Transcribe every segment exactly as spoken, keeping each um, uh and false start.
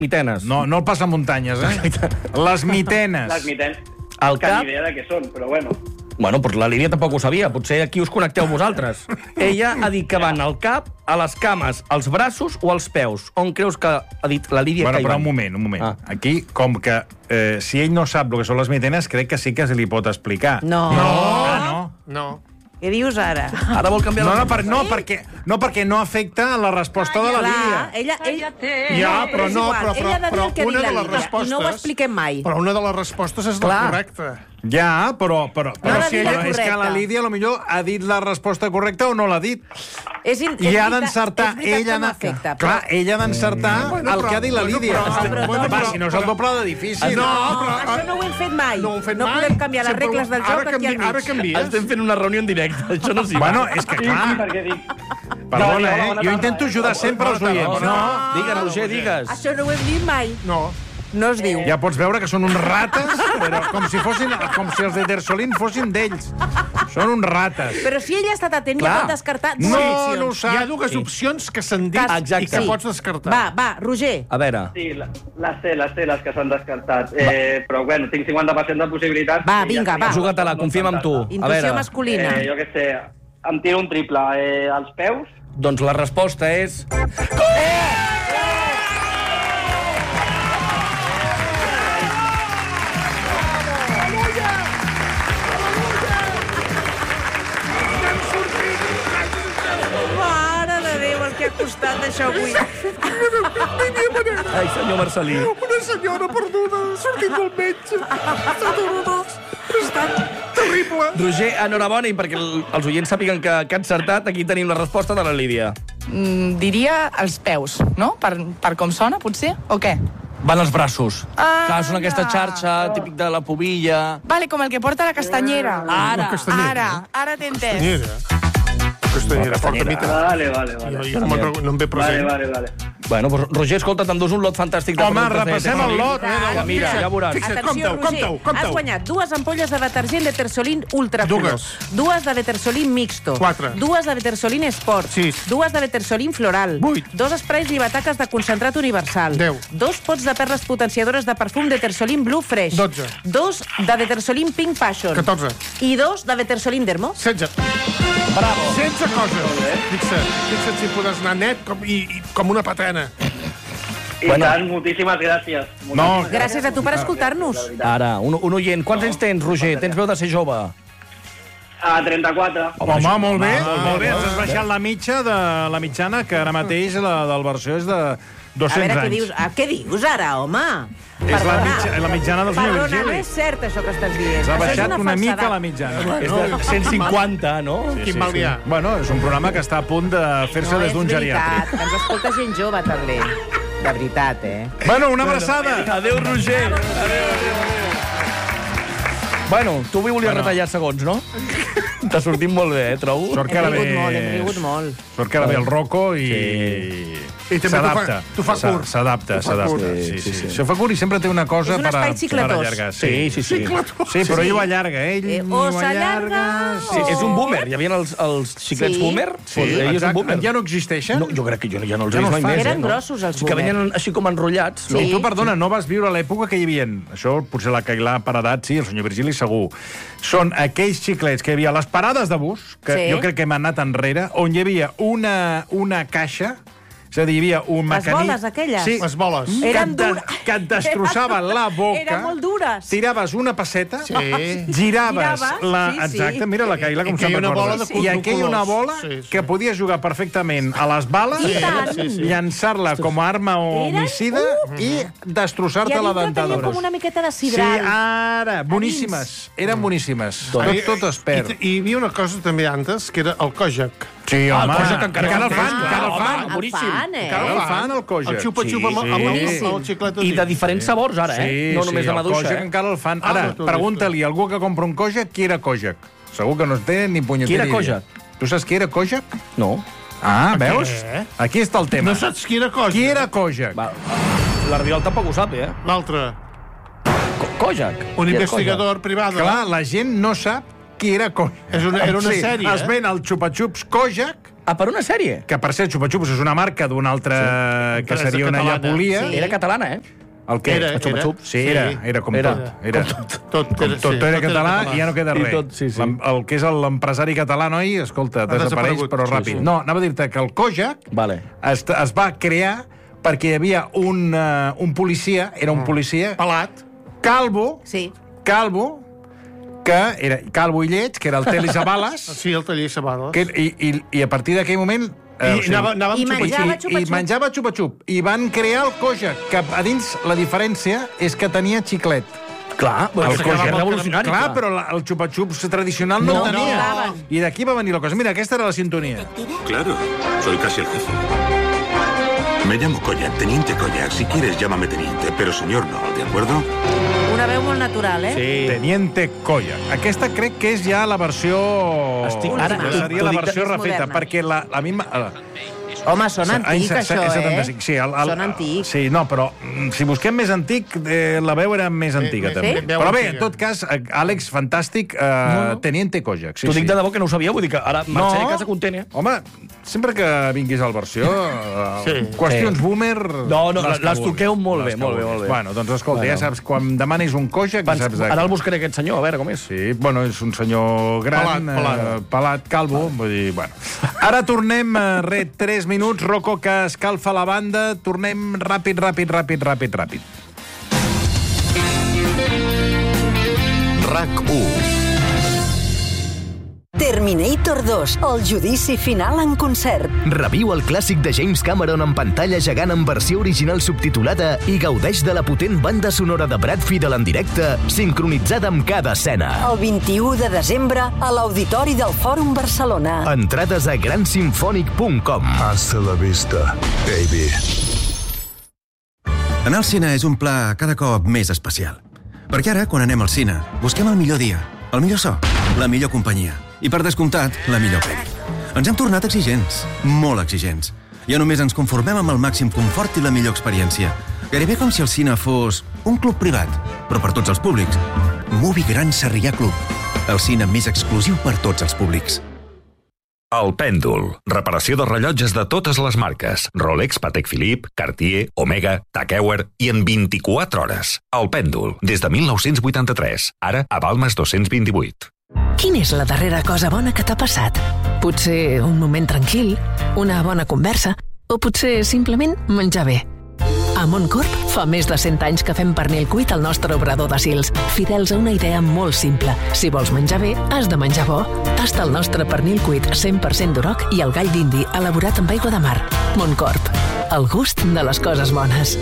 mitenes. No, no el passamuntanyes, eh? Les mitenes. Les mitenes. Al Que cap... ni idea de què són, però bueno. Bueno, doncs la Lídia tampoc ho sabia. Potser aquí us connecteu vosaltres. Ella ha dit que van al cap, a les cames, als braços o als peus. On creus que ha dit la Lídia Bueno, que hi però van? un moment, un moment. Ah. Aquí, com que eh, si ell no sap el que són les mitenes, crec que sí que se li pot explicar. No. No. Ah, no? No. Què dius ara? Ara vol canviar No, la no, per, no, perquè, no, perquè no afecta la resposta de la Lídia. Clar, ella... ella... Ja, però és no, igual. però, però, Ella ha de dir però el que una digui de la les Lídia, respostes... i no ho expliquem mai. Però una de les respostes és Clar. la correcta. Ja, però, però, però, No l'ha si dit la ella, és que la correcta. Lídia potser ha dit la resposta correcta o no l'ha dit. És, in... I ha d'encertar. És veritat Ella que no ha afecta. Clar, ella ha d'encertar Bueno, el però- que ha dit la bueno, Lídia. però- però- Va, però- si no és el doble de difícil. No, No, però... això no ho hem fet mai. No ho hem fet no mai. podem canviar les Sempre- regles del joc ara aquí al canvi- mig. Ara canvies. Estem fent una reunió en directe. Això no s'hi va. Bueno, és que Sí, sí, clar... perquè dic... Perdona, Hola, eh? bona Jo tarda, intento eh? ajudar sempre els oients. No, No, digues, Roger, digues. Això no ho hem dit mai. No. No es diu. ja pots veure que són uns rates, però com si fossin, com si els de Tersolín fossin d'ells. Són uns rates. Però si ella ha estat atent, ja Clar. pot descartar dues No, opcions. no ho Hi sap. ha dues opcions que s'han dit Cas- i que Sí. pots descartar. Va, va, Roger. A veure, Sí, la- les sé, les sé, les que s'han descartat. Eh, però, bueno, tinc cinquanta per cent de possibilitats. Va, i vinga, ja- va. juga-te-la, confiem en tu. A Intuïció veure, masculina. Eh, jo què sé, em tiro un triple eh, als peus. doncs la resposta és... Mare de Déu, el que ha costat això avui. Ai, senyor Marcelí. Una senyora perduda, sortint del metge. Ha estat terrible. Roger, enhorabona, i perquè el- els oients sàpiguen que, que ha encertat, aquí tenim la resposta de la Lídia. Mm, diria els peus, no? Per, per com sona, potser? O què? Van als braços. Ah, Clar, són aquesta ja. xarxa típic de la pubilla. Vale, com el que porta la castanyera. Ara. La castanyera. Ara, ara t'he entès. Castanyera. Castanyera, porta mi... Vale, vale, vale. Jo, jo no, me'n rec- no em ve Vale, present. vale, vale. Bueno, doncs, Roger, escolta, t'endús un lot fantàstic de Home, productes de repassem el Tersolín. lot. Que mira, ja veuràs. Fixa't, Atenció, compteu, Roger, compteu, compteu. has guanyat dues ampolles de detergent de Tersolín Ultra Color. Dues. Dues de Detersolín Mixto. Quatre. Dues de Detersolín Sport. Sis. Dues de Detersolín Floral. Vuit. Dos sprays llibataques de concentrat universal. Deu. Dos pots de perles potenciadores de perfum Detersolín Blue Fresh. Dotze. Dos de Detersolín Pink Passion. Catorze. I dos de Detersolín Dermo. Setze. Bravo. Setze coses. Fixa't, fixa't si podràs anar net com, i, i com una patena. I Bueno. tant, moltíssimes gràcies. No, Moltíssimes Gràcies a tu per escoltar-nos. La veritat. Ara, un, un oient. Quants anys tens, Roger? Tens veu de ser jove. A trenta-quatre. Home, molt bé, Ah, molt bé. molt Ens has baixat la mitja de la mitjana, que ara mateix la del versió és de A dos-cents veure, què anys. dius, ah, què dius ara, home? És la mitja- la mitjana del senyor Perdona, no Virgili. és cert això que estàs dient. S'ha Això és baixat una una mica falsedat. la mitjana. És de cent cinquanta, no? Quin mal dia. Bueno, és un programa que està a punt de fer-se No des és d'un geriàtric. veritat, ens escolta gent jove, també. De veritat, eh? Bueno, una abraçada. Adéu, Roger. Adéu, adéu, adéu. Bueno, tu avui volies retallar segons, no? T'ha sortit molt bé, eh, trobo. Sort que Hem ara rigut molt, hem ve... rigut molt. Sort que ara ve el Rocco i... Sí. I també s'adapta. t'ho fa- t'ho fa curt. S'adapta, T'ho fa s'adapta. curt. Sí, sí, sí. Això fa curt i sempre té una cosa És un per, a, espai per xicletós. allargar. Sí, sí, sí. Sí, però ell ho allarga, ell Eh, ni o ho s'allarga, Sí, és un boomer. Hi havia els, els xiclets Sí. boomer. Sí, Pues ell és un exacte. boomer. Ja no existeixen? No, jo crec que jo ja no els Ja he no vist els mai fan. més. Eren eh, no? grossos, els Sí, que boomer. venien així com enrotllats. Sí. No? Tu, perdona, no vas viure l'època que hi havia... Això potser la Cailà per edat, sí, el senyor Virgili segur. Són aquells xiclets que hi havia a les parades de bus, que Sí. jo crec que hem anat enrere, on hi havia una, una caixa, és a dir, hi havia un Les mecanisme... boles aquelles? Sí, Les boles. que, Eren et de, dures. que et destrossava la boca. Eren molt dures. Tiraves una passeta, Sí. giraves, Giraves, la... sí, sí. Exacte, mira la Cailà com I que se'n hi ha una recorda. bola de I aquí hi ha una bola colors. Sí, sí. que podia jugar perfectament a les bales, I tant. Sí, sí. llançar-la com a arma Eren- homicida i I destrossar-te a la dintre tenia dentadura. com una miqueta de Sí, sidral. ara, boníssimes. Eren boníssimes. Tot, tot es perd. I, I hi havia una cosa també antes, que era el Kojak. Sí, Ah, home, el Kojak encara encara el existeix, fan, clar, encara el home, fan. El boníssim. fan, eh? Encara el fan, el Kojak. El xupa-xupa amb, Sí, amb, amb, sí. amb el xiclet I de diferents sabors, ara, eh? Sí, No només sí, de el maduixa, Kojak eh? encara el fan. Ah, Ara, no t'ho he pregunta-li a algú que compra un Kojak qui era Kojak. Segur que no té ni punyetera Qui era idea. Kojak? Tu saps qui era Kojak? No. Ah, veus? Què? Aquí està el tema. No saps qui era Kojak? Qui era Kojak? Va. L'Ardiol tampoc ho sap, eh? L'altre. Ko- Kojak. Un Qui era investigador privat. Clar, la gent no sap qui era Kojak. És una- era una Sí, sèrie, eh? Es ven el xupa-xups Kojak Ah, per una sèrie? Que, per cert, Xupa Xups és una marca d'una altra... Sí. Que seria una llapolia. Sí. Era catalana, eh? El què? Era, era. Sí, era, era com era. tot. Era. Com tot. Tot, com era, tot, sí, era tot català era i ja no queda res. Tot, sí, sí. El que és l'empresari català, noi, escolta, desapareix, però ràpid. Sí, sí. No, anava a dir-te que el Kojak vale. es, es va crear perquè hi havia un, uh, un policia, era un policia... Pelat. Calvo, Sí. calvo, que era calvo i lleig, que era el Telis Abales, Sí, el taller Sabades. que, i, i, i a partir d'aquell moment... I, i anava, anava I amb menjava xupa-xup. I menjava xupa-xup. I van crear el Kojak, que a dins la diferència és que tenia xiclet. Clar, bueno, El és Kojak. revolucionari. Clar, però la, el xupa-xups tradicional no, No, no tenia. no. I d'aquí va venir la cosa. Mira, aquesta era la sintonia. Claro, soy casi el jefe. Me llamo Kojak, Teniente Kojak. Si quieres, llámame Teniente, pero señor no, ¿de acuerdo? Una veu molt natural, eh? Sí. Teniente Kojak. Aquesta crec que és ja la versió... Estic- Ara, ara, seria t'ho la dic- versió és refeta, moderna. perquè la, la mi... Home, són antic, Anys això, setanta-cinc, eh? Sí, el, el, Són antics. Sí, no, però mm, si busquem més antic, eh, la veu era més antiga, sí? també. Sí? Però bé, en tot cas, eh, Àlex, fantàstic, eh, no. Teniente Kojak. Sí, T'ho dic sí. de debò que no ho sabia, vull dir que ara marxaré a casa content, eh? Home, sempre que vinguis al versió, eh, Sí. qüestions Sí. boomer... No, no, les que les toqueu vulguis. molt bé, Les que molt bé, vulguis. molt bé. Bueno, doncs escolta, Bueno. ja saps, quan demanis un Kojak, ja Pens, saps... de ara què. el buscaré aquest senyor, a veure com és. Sí, bueno, és un senyor gran, Pelat, pelat. Eh, pelat, calvo, vull dir, bueno. Ara tornem, eh, re, tres minuts, Rocco, que escalfa la banda, tornem ràpid, ràpid, ràpid, ràpid, ràpid. RAC u. Terminator dos, el judici final en concert. Reviu el clàssic de James Cameron en pantalla gegant en versió original subtitulada i gaudeix de la potent banda sonora de Brad Fiedel en directe, sincronitzada amb cada escena. El vint-i-u de desembre a l'Auditori del Fòrum Barcelona. Entrades a gran simfònic punt com. Hasta la vista, baby. Anar al cine és un pla cada cop més especial. Perquè ara, quan anem al cine, busquem el millor dia, el millor so, la millor companyia i, per descomptat, la millor pel·li. Ens hem tornat exigents, molt exigents. Ja només ens conformem amb el màxim confort i la millor experiència. Gairebé com si el cine fos un club privat, però per tots els públics. Movie Gran Sarrià Club, el cine més exclusiu per tots els públics. El Pèndol. Reparació de rellotges de totes les marques. Rolex, Patek Philippe, Cartier, Omega, Tag Heuer i en vint-i-quatre hores. El Pèndol, des de mil nou-cents vuitanta-tres. Ara a Balmes dos-cents vint-i-vuit. Quina és la darrera cosa bona que t'ha passat? Potser un moment tranquil, una bona conversa, o potser simplement menjar bé. A Montcorp fa més de cent anys que fem pernil cuit al nostre obrador de Sils, fidels a una idea molt simple. Si vols menjar bé, has de menjar bo. Tasta el nostre pernil cuit cent per cent d'Oroc i el gall d'indi elaborat amb aigua de mar. Montcorp, el gust de les coses bones.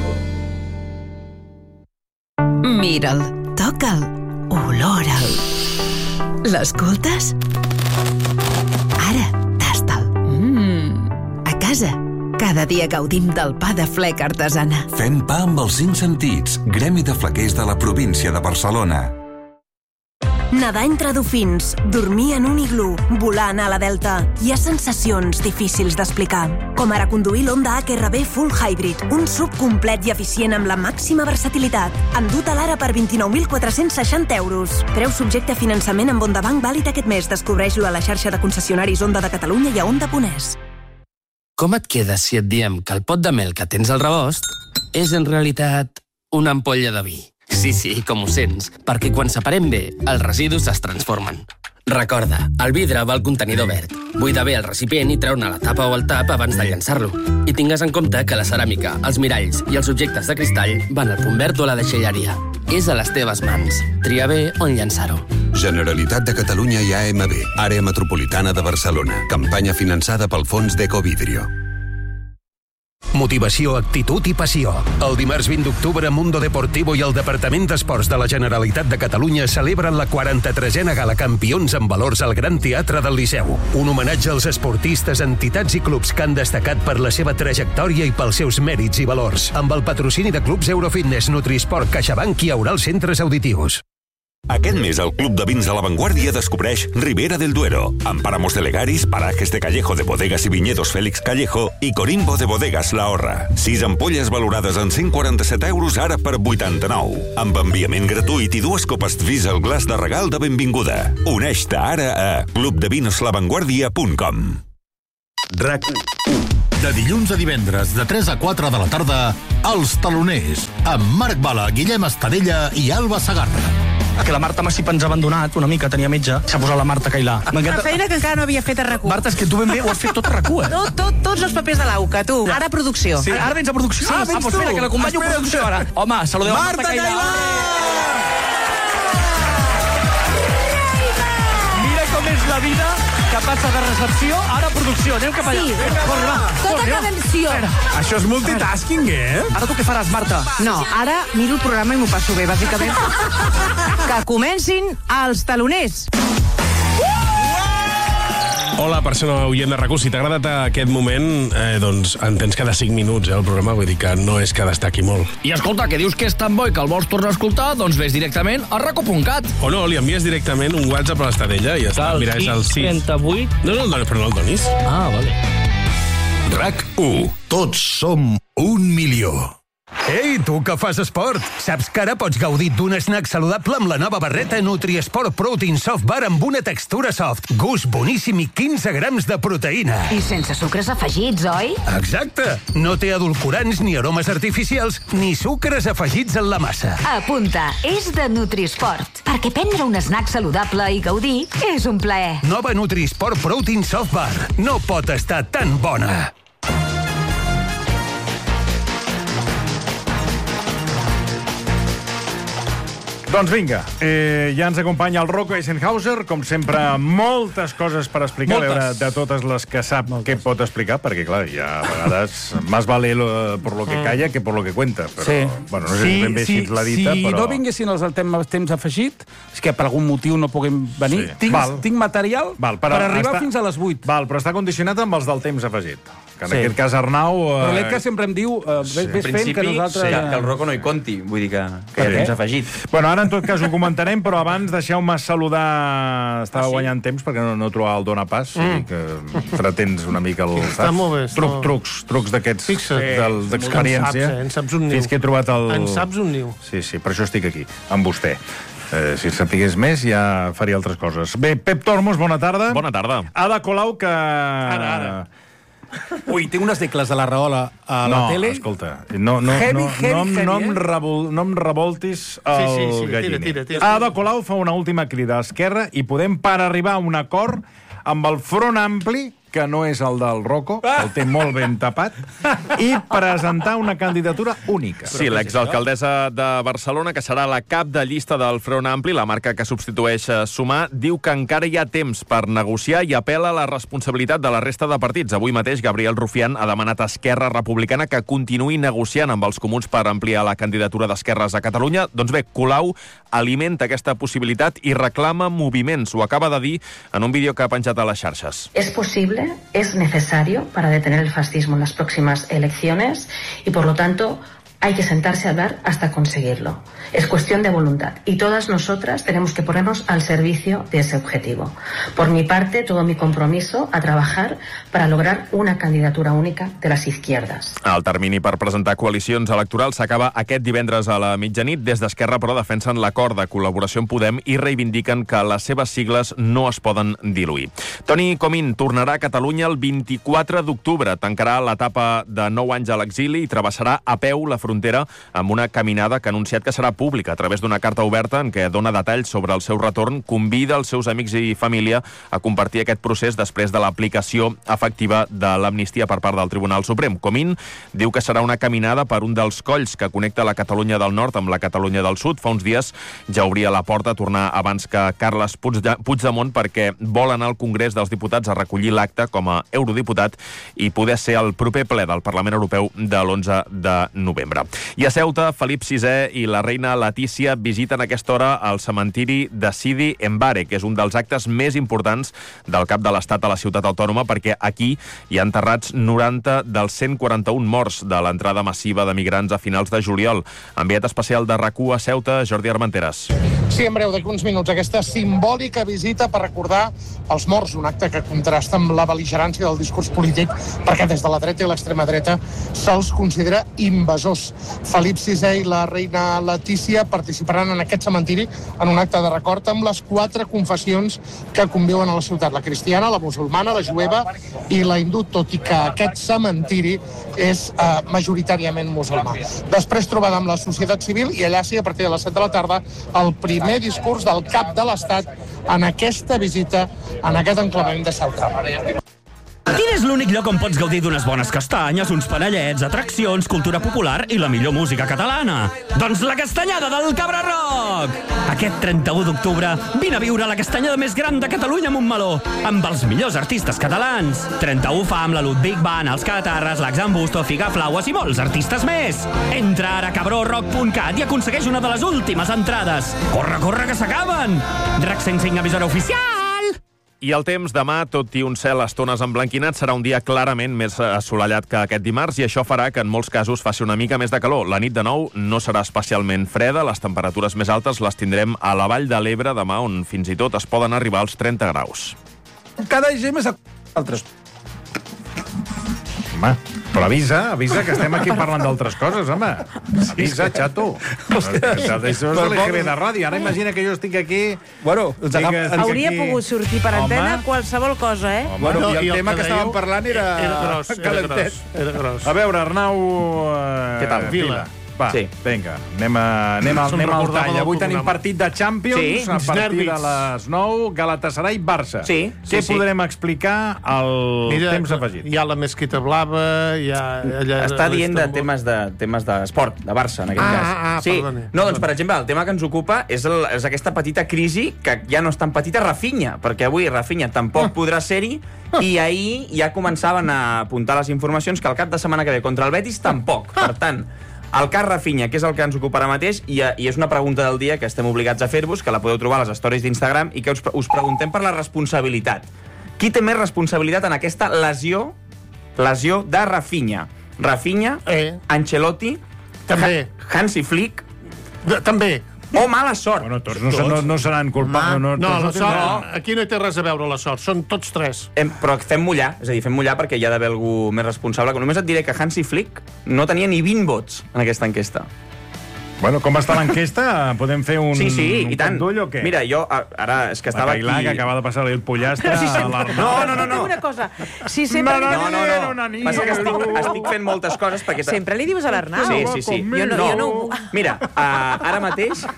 Mira'l, toca'l, olora'l. L'escoltes? Ara, tasta'l. Mm. A casa, cada dia gaudim del pa de flec artesana. Fem pa amb els cinc sentits. Gremi de flequers de la província de Barcelona. Nedar entre dofins, dormir en un iglú, volar a la Delta. Hi ha sensacions difícils d'explicar. Com ara conduir l'Honda H R V Full Hybrid, un sub complet i eficient amb la màxima versatilitat. Endut a l'ara per vint-i-nou mil quatre-cents seixanta euros. Preu subjecte a finançament amb Honda Bank vàlid aquest mes. Descobreix-lo a la xarxa de concessionaris Honda de Catalunya i a honda punt es. Com et quedes si et diem que el pot de mel que tens al rebost és en realitat una ampolla de vi? Sí, sí, com ho sents, perquè quan separem bé, els residus es transformen. Recorda, el vidre va al contenidor verd. Buida bé el recipient i treu-ne la tapa o el tap abans de llançar-lo. I tingues en compte que la ceràmica, els miralls i els objectes de cristall van al punt verd o a la deixalleria. És a les teves mans. Tria bé on llançar-ho. Generalitat de Catalunya i A M B, Àrea Metropolitana de Barcelona. Campanya finançada pel Fons d'Ecovidrio. Motivació, actitud i passió. El dimarts vint d'octubre, Mundo Deportivo i el Departament d'Esports de la Generalitat de Catalunya celebren la quaranta-tresena Gala Campions amb valors al Gran Teatre del Liceu. Un homenatge als esportistes, entitats i clubs que han destacat per la seva trajectòria i pels seus mèrits i valors. Amb el patrocini de clubs Eurofitness, Nutrisport, CaixaBank i Aural Centres Auditius. Aquest mes el Club de Vins de la Vanguardia descobreix Ribera del Duero, amb Páramos de Legaris, Parajes de Callejo de Bodegas i Viñedos Félix Callejo i Corimbo de Bodegas La Horra. Sis ampolles valorades en cent quaranta-set euros ara per vuitanta-nou. Amb enviament gratuït i dues copes vis al glaç de regal de benvinguda. Uneix-te ara a club de vinos la vanguardia punt com. RAC u. De dilluns a divendres, de tres a quatre de la tarda, Els Taloners, amb Marc Bala, Guillem Estadella i Alba Segarra. Que la Marta Massip ens ha abandonat una mica, tenia metge, s'ha posat la Marta Cailà. Una feina que encara no havia fet a RAC u. Marta, és que tu ben bé ho has fet tot a RAC u, eh? Tot, tot, tots els papers de l'A U C A, tu. Ara producció. Sí, ara vens a producció. Sí, ah, vens doncs tu. espera, que l'acompanyo a producció ara. Home, saludeu a Marta, Marta Cailà. Mira com és la vida, que passa de recepció, ara producció. Anem cap allà. Sí, Vinga, corre, va. tota Corre, va. cadenció. Això és multitasking, eh? Ara tu què faràs, Marta? No, ara miro el programa i m'ho passo bé, bàsicament. Que comencin els taloners. Hola, persona oient de RAC u. Si t'ha agradat aquest moment, eh, doncs en tens cada cinc minuts, eh, el programa. Vull dir que no és que destaqui molt. I escolta, que dius que és tan bo i que el vols tornar a escoltar, doncs vés directament a rac u punt cat. O no, li envies directament un WhatsApp a l'Estadella i ja està. Mira, és el sis. trenta-vuit. No, no, no, però no el donis. Ah, vale. RAC u. Tots som un milió. Ei, tu que fas esport! Saps que ara pots gaudir d'un snack saludable amb la nova barreta Nutrisport Protein Soft Bar amb una textura soft, gust boníssim i quinze grams de proteïna. I sense sucres afegits, oi? Exacte! No té edulcorants ni aromes artificials ni sucres afegits en la massa. Apunta, és de Nutrisport. Perquè prendre un snack saludable i gaudir és un plaer. Nova Nutrisport Protein Soft Bar. No pot estar tan bona. Doncs vinga, eh, ja ens acompanya el Rocco Eisenhauser, com sempre, moltes coses per explicar, Moltes. a veure, de totes les que sap què pot explicar, perquè, clar, ja a vegades más vale lo, por lo que calla que por lo que cuenta, però, Sí. bueno, no sé si ben bé si ets la dita, si però... no vinguessin els temps, temps afegit, és que per algun motiu no puguem venir, Sí. tinc, Val. tinc material Val, per arribar està- fins a les vuit. Val, però està condicionat amb els del temps afegit. Que en Sí. aquest cas Arnau... Però Eh... l'Edgar sempre em diu, eh, ves, ves fent que nosaltres... sí, que el Rocco no hi conti, vull dir que, que Per ja què? temps afegit. Bueno, ara en tot cas ho comentarem, però abans deixeu-me saludar... Estava ah, sí? guanyant temps perquè no, no trobava el dona pas, mm. i que pretens una mica el... Està molt bé, està Truc, molt bé. trucs, trucs d'aquests Fixa't. del- d'experiència. En saps, eh? En saps un niu. Fins que he trobat el... En saps un niu. Sí, sí, per això estic aquí, amb vostè. Eh, si sapigués més, ja faria altres coses. Bé, Pep Tormos, bona tarda. Bona tarda. Ada Colau, que... Ara, ara. Ui, tinc unes decles de la Rahola a la no, tele. escolta, no, no, Heavy, no, heavy, no, heavy, no, eh? em revol, no em revoltis el Sí, sí, sí, galliner. tira, tira, tira. Ada Colau fa una última crida a Esquerra i podem per arribar a un acord amb el Front Ampli, que no és el del Rocco, que el té molt ben tapat, i presentar una candidatura única. Sí, l'exalcaldessa de Barcelona, que serà la cap de llista del Front Ampli, la marca que substitueix a Sumar, diu que encara hi ha temps per negociar i apela a la responsabilitat de la resta de partits. Avui mateix Gabriel Rufián ha demanat a Esquerra Republicana que continuï negociant amb els comuns per ampliar la candidatura d'esquerres a Catalunya. Doncs bé, Colau alimenta aquesta possibilitat i reclama moviments. Ho acaba de dir en un vídeo que ha penjat a les xarxes. Es posible, es necesario para detener el fascismo en las próximas elecciones y, por lo tanto, hay que sentarse a hablar hasta conseguirlo. Es cuestión de voluntad y todas nosotras tenemos que ponernos al servicio de ese objetivo. Por mi parte, todo mi compromiso a trabajar para lograr una candidatura única de las izquierdas. El termini per presentar coalicions electorals s'acaba aquest divendres a la mitjanit. Des d'Esquerra, però, defensen l'acord de col·laboració amb Podem i reivindiquen que les seves sigles no es poden diluir. Toni Comín tornarà a Catalunya el vint-i-quatre d'octubre. Tancarà l'etapa de nou anys a l'exili i travessarà a peu la frontera amb una caminada que ha anunciat que serà pública a través d'una carta oberta en què dona detalls sobre el seu retorn, convida els seus amics i família a compartir aquest procés després de l'aplicació efectiva de l'amnistia per part del Tribunal Suprem. Comín diu que serà una caminada per un dels colls que connecta la Catalunya del Nord amb la Catalunya del Sud. Fa uns dies ja obria la porta a tornar abans que Carles Puigdemont perquè vol anar al Congrés dels Diputats a recollir l'acte com a eurodiputat i poder ser el proper ple del Parlament Europeu de l'onze de novembre. I a Ceuta, Felip sisè i la reina Letícia visiten a aquesta hora el cementiri de Sidi Mbare, que és un dels actes més importants del cap de l'Estat a la ciutat autònoma, perquè aquí hi ha enterrats noranta dels cent quaranta-un morts de l'entrada massiva de migrants a finals de juliol. Enviat especial de RAC u a Ceuta, Jordi Armenteres. Sí, en breu, d'aquí uns minuts, aquesta simbòlica visita per recordar els morts, un acte que contrasta amb la bel·ligerància del discurs polític, perquè des de la dreta i l'extrema dreta se'ls considera invasors. reis Felip sisè i la reina Letícia participaran en aquest cementiri en un acte de record amb les quatre confessions que conviuen a la ciutat, la cristiana, la musulmana, la jueva i la hindú, tot i que aquest cementiri és eh, majoritàriament musulmà. Després trobada amb la societat civil i allà sí, a partir de les set de la tarda, el primer discurs del cap de l'Estat en aquesta visita en aquest enclavament de Ceuta. Quin és l'únic lloc on pots gaudir d'unes bones castanyes, uns panellets, atraccions, cultura popular i la millor música catalana? Doncs la Castanyada del Cabra Rock! Aquest trenta-u d'octubre vine a viure la castanyada més gran de Catalunya a Montmeló, amb els millors artistes catalans. trenta-u fa amb la Ludwig Band, els Catarres, l'Axambusto, Figaflaues i molts artistes més. Entra ara a cabró rock punt cat i aconsegueix una de les últimes entrades. Corre, corre, que s'acaben! RAC cent cinc, emissora oficial! I el temps demà, tot i un cel a estones emblanquinat, serà un dia clarament més assolellat que aquest dimarts i això farà que en molts casos faci una mica més de calor. La nit de nou no serà especialment freda, les temperatures més altes les tindrem a la Vall de l'Ebre demà, on fins i tot es poden arribar als trenta graus. Cada gem és a... altres. Home, però avisa, avisa que estem aquí parlant d'altres coses, home. Avisa, xato. Hòstia, això és de l'E G B de ràdio. Ara imagina que jo estic aquí... Bueno, hauria pogut sortir per antena qualsevol cosa, eh? Home, bueno, i el tema que estàvem parlant era... Era gros, era gros, era gros. A veure, Arnau... Eh, Què tal? Vila. Va, sí. vinga, anem, a, anem, a, anem al tall. Avui tenim partit de Champions, sí. a partir de les nou, Galatasaray-Barça. Sí, Què sí, podrem sí. explicar al Mira, temps afegit? Hi ha la mesquita blava, hi ha... Allà, Està dient de temes de temes d'esport, de Barça, en aquest ah, cas. Ah, ah, sí. perdoni. No, doncs, per exemple, el tema que ens ocupa és, el, és aquesta petita crisi que ja no és tan petita Rafinha, perquè avui Rafinha tampoc podrà ser-hi i ahir ja començaven a apuntar les informacions que el cap de setmana que ve contra el Betis tampoc. Per tant, el cas Rafinha, que és el que ens ocupa ara mateix, i, i és una pregunta del dia que estem obligats a fer-vos, que la podeu trobar a les stories d'Instagram, i que us, us preguntem per la responsabilitat. Qui té més responsabilitat en aquesta lesió, lesió de Rafinha? Rafinha, eh. Ancelotti, també. Ha Hansi Flick, de, també. O mala sort. Bueno, tots no, no, no seran culpables. No, no, no, la sort, no, aquí no hi té res a veure la sort, són tots tres. Em, però fem mullar, és a dir, fem mullar perquè hi ha d'haver algú més responsable. Que només et diré que Hansi Flick no tenia ni vint vots en aquesta enquesta. Bueno, com està l'enquesta? Podem fer un, sí, sí, un i tant. d'ull o què? Mira, jo ara és que estava aquí... La Cailà, que acaba de passar-li el pollastre sí, sí. a l'Arnau. No, no, no, no. Una cosa, si sempre... No, no, no, no. no. Passa que estic, estic fent moltes coses perquè... Sempre li dius a l'Arnau. Sí, sí, sí. Jo no, no. jo no... Mira, uh, ara mateix,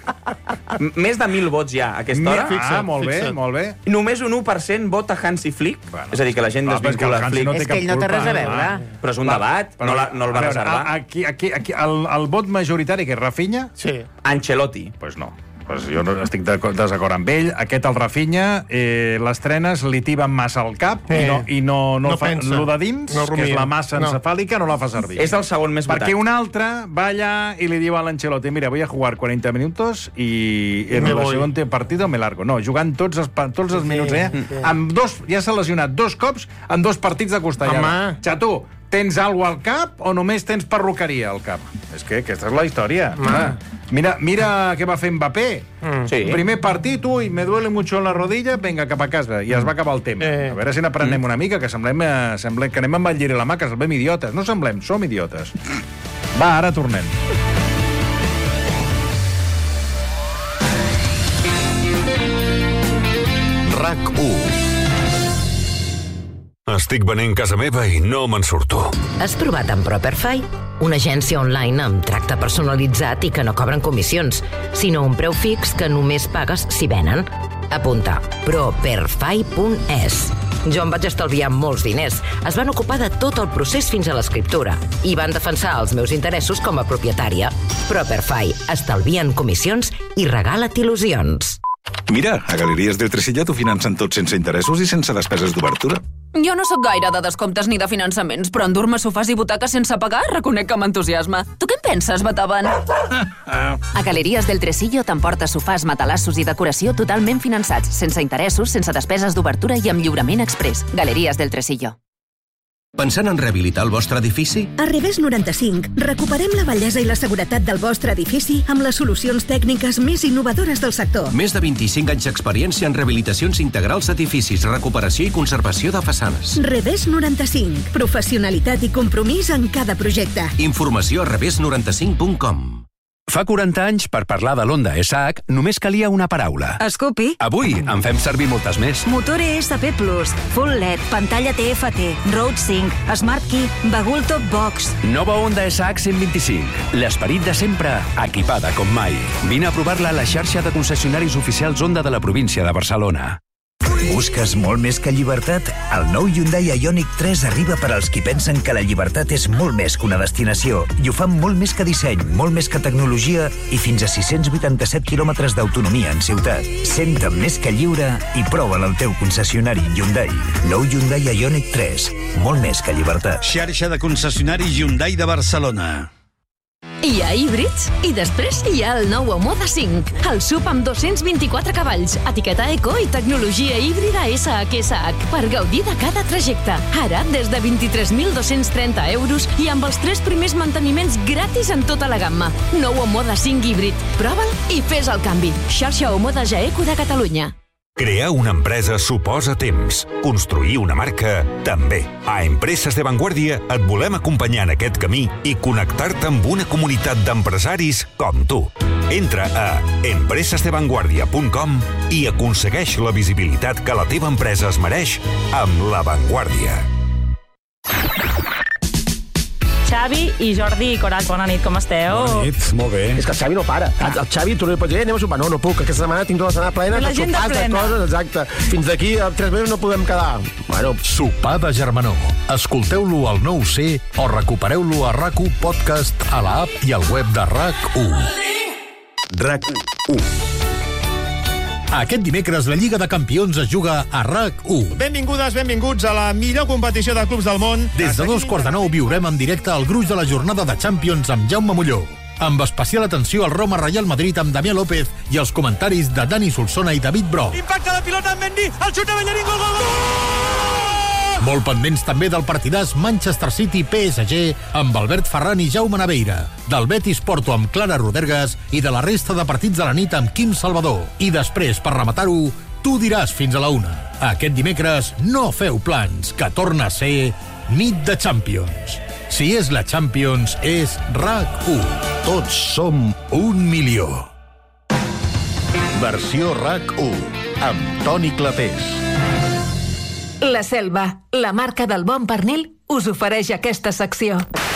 més de mil vots ja a aquesta hora. Ah, molt bé, molt bé. Només un u per cent vota Hansi Flick. Bueno, és a dir, que la gent desvincula Flick. No és que ell no té res a veure. Però és un debat, no, la, no el va veure, reservar. Aquí, aquí, aquí el, el vot majoritari, que és Rafinha... Sí. Ancelotti. Pues no. Pues jo no estic de desacord amb ell. Aquest, el Rafinha, eh, les trenes li tiben massa al cap eh. i no, i no, no, no fa lo de dins, no que és la massa no. encefàlica, no la fa servir. És el segon més votat. Perquè un altre va allà i li diu a l'Ancelotti, mira, voy a jugar quaranta minutos i en el segon partido me largo. No, jugant tots els, tots els sí, minuts allà, sí. amb dos, ja s'ha lesionat dos cops en dos partits de costellada. Xato, tens alguna al cap o només tens perruqueria al cap? És que aquesta és la història. Mira, mira què va fer Mbappé. Mm. Sí. Primer partit, ui, me duele mucho en la rodilla, venga, cap a casa. I es va acabar el tema. Eh. A veure si n'aprenem mm. una mica, que semblem, eh, semblem que anem amb el lliri a la mà, que semblem idiotes. No semblem, som idiotes. Va, ara tornem. RAC u. Estic venent casa meva i no me'n surto. Has provat amb Properfy? Una agència online amb tracte personalitzat i que no cobren comissions, sinó un preu fix que només pagues si venen. Apunta, properfy punt es. Jo em vaig estalviar molts diners. Es van ocupar de tot el procés fins a l'escriptura i van defensar els meus interessos com a propietària. Properfy, estalvien comissions i regala't il·lusions. Mira, a Galeries del Tresillo t'ho financen tot sense interessos i sense despeses d'obertura. Jo no sóc gaire de descomptes ni de finançaments, però endur-me sofàs i butaques sense pagar reconec que m'entusiasma. Tu què en penses, Beethoven? A Galeries del Tresillo t'emporta sofàs, matalassos i decoració totalment finançats, sense interessos, sense despeses d'obertura i amb lliurament exprés. Galeries del Tresillo. Pensant en rehabilitar el vostre edifici? A Revés noranta-cinc recuperem la bellesa i la seguretat del vostre edifici amb les solucions tècniques més innovadores del sector. Més de vint-i-cinc anys d'experiència en rehabilitacions integrals d'edificis, recuperació i conservació de façanes. Revés noranta-cinc. Professionalitat i compromís en cada projecte. Informació a revés noranta-cinc punt com. Fa quaranta anys, per parlar de l'Honda S H, només calia una paraula. Scoopy. Avui en fem servir moltes més. Motor E S P Plus, Full L E D, pantalla T F T, Road Sync, Smart Key, bagul Top Box. Nova Honda S H cent vint-i-cinc. L'esperit de sempre, equipada com mai. Vine a provar-la a la xarxa de concessionaris oficials Honda de la província de Barcelona. Busques molt més que llibertat? El nou Hyundai Ioniq tres arriba per als qui pensen que la llibertat és molt més que una destinació i ho fan molt més que disseny, molt més que tecnologia i fins a sis-cents vuitanta-set quilòmetres d'autonomia en ciutat. Senta'm més que lliure i prova'l al teu concessionari Hyundai. Nou Hyundai Ioniq tres, molt més que llibertat. Xarxa de concessionaris Hyundai de Barcelona. Hi ha híbrids i després hi ha el nou Omoda cinc, el S U V amb dos-cents vint-i-quatre cavalls, etiqueta eco i tecnologia híbrida S H S H per gaudir de cada trajecte. Ara des de vint-i-tres mil dos-cents trenta euros i amb els tres primers manteniments gratis en tota la gamma. Nou Omoda cinc híbrid. Prova'l i fes el canvi. Xarxa Omoda Jaeco de Catalunya. Crear una empresa suposa temps. Construir una marca, també. A Empreses de Vanguardia et volem acompanyar en aquest camí i connectar-te amb una comunitat d'empresaris com tu. Entra a empreses de vanguardia punt com i aconsegueix la visibilitat que la teva empresa es mereix amb La Vanguardia. Xavi i Jordi Corat, bona nit, com esteu? Bona nit, molt bé. És que el Xavi no para. El, el Xavi, tu no li pots dir, eh, anem a sopar. No, no puc, aquesta setmana tinc tota la setmana plena de sopars, de coses, exacte. Fins d'aquí a tres mesos no podem quedar. Bueno. Sopar de germanor. Escolteu-lo al nou C o recupereu-lo a RAC u Podcast, a l'app i al web de RAC u. RAC u. Aquest dimecres la Lliga de Campions es juga a RAC u. Benvingudes, benvinguts a la millor competició de clubs del món. Des de dos quarts de nou viurem en directe el gruix de la jornada de Champions amb Jaume Molló. Amb especial atenció al Roma Real Madrid amb Damià López i els comentaris de Dani Solsona i David Brock. Impacte de pilota amb Mendy, el xut de Bellerín, gol, gol, gol! Molt pendents també del partidàs Manchester City P S G amb Albert Ferran i Jaume Naveira, del Betis Porto amb Clara Rodergas i de la resta de partits de la nit amb Quim Salvador. I després, per rematar-ho, tu diràs fins a la una. Aquest dimecres no feu plans, que torna a ser nit de Champions. Si és la Champions, és RAC u. Tots som un milió. Versió RAC u, amb Toni Clapés. La Selva, la marca del bon pernil, us ofereix aquesta secció.